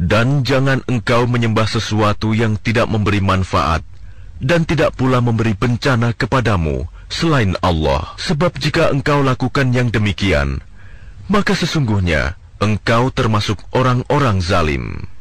Dan jangan engkau menyembah sesuatu yang tidak memberi manfaat dan tidak pula memberi bencana kepadamu selain Allah. Sebab jika engkau lakukan yang demikian, maka sesungguhnya engkau termasuk orang-orang zalim.